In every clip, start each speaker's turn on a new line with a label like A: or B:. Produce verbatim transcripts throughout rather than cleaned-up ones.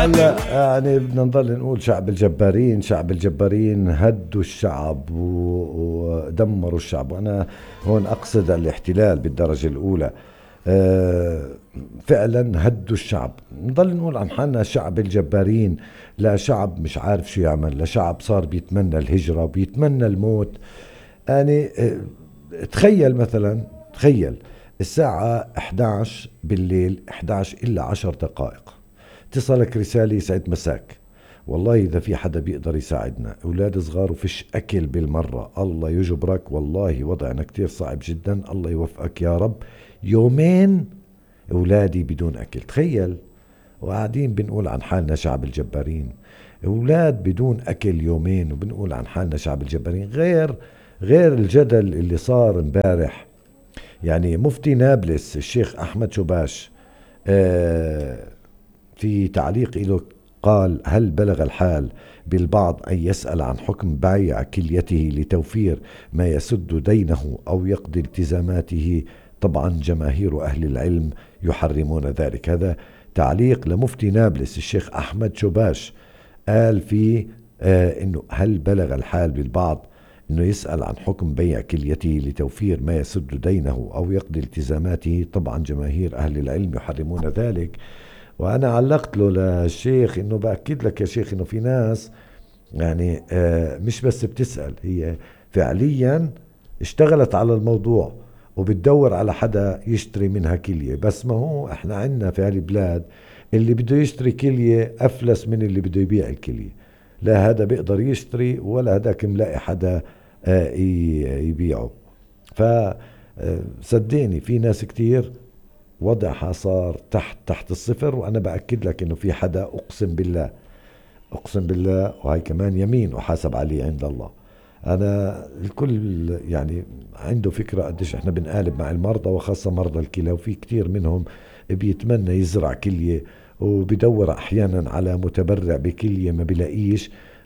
A: هلا يعني بدنا نضل نقول شعب الجبارين، شعب الجبارين هدوا الشعب و- ودمروا الشعب، وأنا هون أقصد الاحتلال بالدرجة الأولى. آه، فعلا هدوا الشعب. نضل نقول عن حالنا شعب الجبارين، لا شعب مش عارف شو يعمل، لا شعب صار بيتمنى الهجرة بيتمنى الموت. يعني آه، تخيل مثلا، تخيل الساعة إحدى عشر بالليل، إحدى عشر إلا عشر دقائق تصلك رسالة يسعد مساك، والله إذا في حدا بيقدر يساعدنا، أولاد صغار وفيش أكل بالمرة، الله يجبرك، والله وضعنا كتير صعب جدا، الله يوفقك يا رب. يومين أولادي بدون أكل، تخيل. وقاعدين بنقول عن حالنا شعب الجبارين، أولاد بدون أكل يومين، وبنقول عن حالنا شعب الجبارين. غير غير الجدل اللي صار امبارح، يعني مفتي نابلس الشيخ أحمد شوباش آه في تعليق له قال: هل بلغ الحال بالبعض أن يسأل عن حكم بيع كليته لتوفير ما يسد دينه أو يقضي التزاماته؟ طبعا جماهير أهل العلم يحرمون ذلك. هذا تعليق لمفتي نابلس الشيخ أحمد شوباش، قال فيه آه إنه هل بلغ الحال بالبعض انه يسأل عن حكم بيع كليته لتوفير ما يسد دينه او يقضي التزاماته؟ طبعا جماهير اهل العلم يحرمون ذلك. وانا علقت له للشيخ انه باكد لك يا شيخ انه في ناس يعني آه مش بس بتسأل، هي فعليا اشتغلت على الموضوع وبتدور على حدا يشتري منها كلية. بس ما هو احنا عندنا في هالبلاد اللي بده يشتري كلية افلس من اللي بده يبيع الكلية، لا هذا بيقدر يشتري ولا هذاك ملاقي حدا آه يبيعه. فصدقني في ناس كتير وضعها صار تحت تحت الصفر، وانا باكد لك انه في حدا اقسم بالله، اقسم بالله وهي كمان يمين وحاسب عليه عند الله. انا الكل يعني عنده فكرة قديش احنا بنقالب مع المرضى، وخاصة مرضى الكلى، وفي كتير منهم بيتمنى يزرع كلية وبدور احيانا على متبرع بكلية ما بلاقيش.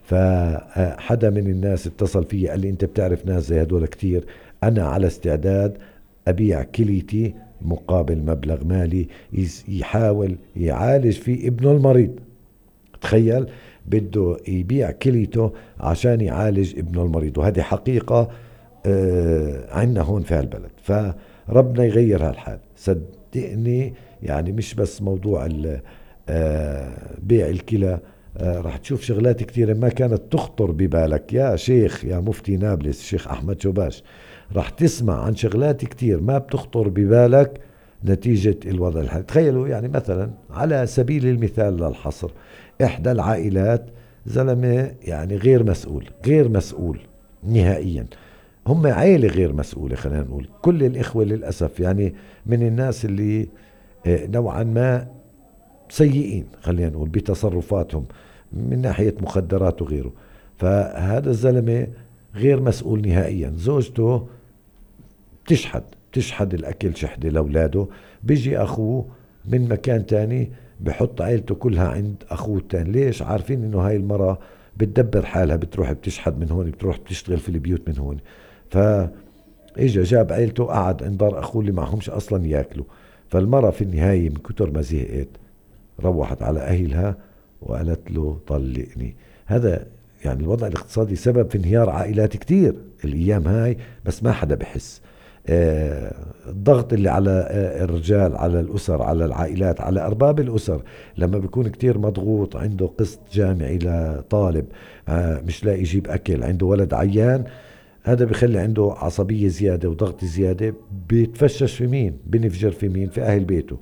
A: فحدا من الناس اتصل فيه قال لي: انت بتعرف ناس زي هدول كتير، انا على استعداد ابيع كليتي مقابل مبلغ مالي يحاول يعالج فيه ابنه المريض. تخيل، بده يبيع كليته عشان يعالج ابنه المريض، وهذه حقيقة آه عندنا هون في هالبلد. فربنا يغير هالحال صدقني. يعني مش بس موضوع آه بيع الكلى، آه راح تشوف شغلات كثيرة ما كانت تخطر ببالك يا شيخ، يا مفتي نابلس الشيخ أحمد شوباش. راح تسمع عن شغلات كتير ما بتخطر ببالك نتيجة الوضع الحالي. تخيلوا يعني مثلا على سبيل المثال للحصر، إحدى العائلات زلمة يعني غير مسؤول، غير مسؤول نهائيا. هم عائلة غير مسؤولة، خلينا نقول كل الإخوة للأسف يعني من الناس اللي آه، نوعا ما سيئين، خلينا نقول بتصرفاتهم من ناحية مخدرات وغيره. فهذا الزلمة غير مسؤول نهائيا. زوجته بتشحد بتشحد الأكل شحدة لأولاده، بيجي أخوه من مكان تاني بحط عيلته كلها عند أخوه التاني. ليش؟ عارفين إنه هاي المرة بتدبر حالها، بتروح بتشحد من هون، بتروح بتشتغل في البيوت من هون. فإجا جاب عيلته قعد عند دار أخوه اللي معهمش أصلا ياكلوا. فالمرة في النهاية من كتر ما زهقت روحت على أهلها وقالت له طلقني. هذا يعني الوضع الاقتصادي سبب في انهيار عائلات كتير الأيام هاي، بس ما حدا بحس. آه، الضغط اللي على آه، الرجال، على الأسر، على العائلات، على أرباب الأسر، لما بيكون كتير مضغوط، عنده قسط جامعي لطالب آه، مش لاقي يجيب أكل، عنده ولد عيان، هذا بيخلي عنده عصبية زيادة وضغط زيادة، بيتفشش في مين؟ بنفجر في مين؟ في أهل بيته.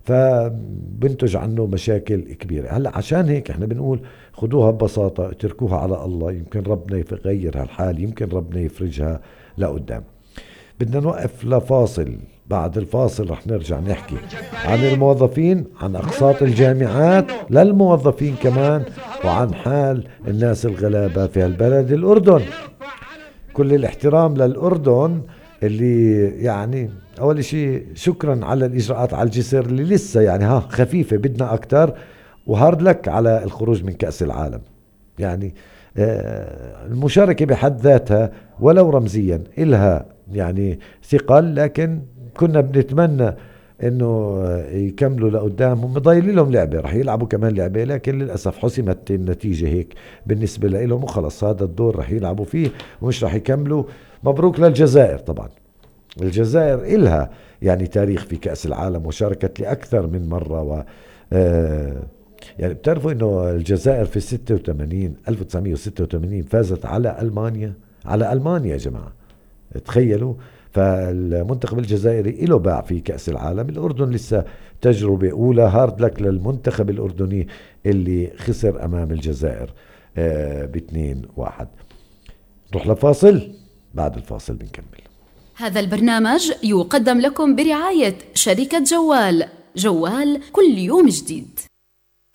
A: فبنتج عنه مشاكل كبيرة. هلأ عشان هيك احنا بنقول خدوها ببساطة، اتركوها على الله، يمكن ربنا يغير هالحال، يمكن ربنا يفرجها لقدام. بدنا نوقف لفاصل، بعد الفاصل رح نرجع نحكي عن الموظفين، عن أقساط الجامعات للموظفين كمان، وعن حال الناس الغلابة في البلد الأردن. كل الاحترام للأردن اللي يعني أول شيء شكرا على الإجراءات على الجسر اللي لسه يعني ها خفيفة، بدنا أكتر. وهارد لك على الخروج من كأس العالم. يعني آه، المشاركة بحد ذاتها ولو رمزيا إلها يعني ثقل، لكن كنا بنتمنى انه يكملوا لقدام. هم ضايلين لهم لعبة، رح يلعبوا كمان لعبة، لكن للأسف حسمت النتيجة هيك بالنسبة لهم، وخلص هذا الدور رح يلعبوا فيه ومش رح يكملوا. مبروك للجزائر. طبعا الجزائر إلها يعني تاريخ في كأس العالم، وشاركت لأكثر من مرة. و آه يعني بتعرفوا انه الجزائر في ستة وثمانين ألف وتسعمية وستة وثمانين فازت على ألمانيا، على ألمانيا يا جماعة، تخيلوا. فالمنتخب الجزائري له باع في كأس العالم. الأردن لسه تجربة أولى. هارد لك للمنتخب الأردني اللي خسر أمام الجزائر آه باثنين واحد. نروح لفاصل، بعد الفاصل بنكمل.
B: هذا البرنامج يقدم لكم برعاية شركة جوال. جوال كل يوم جديد.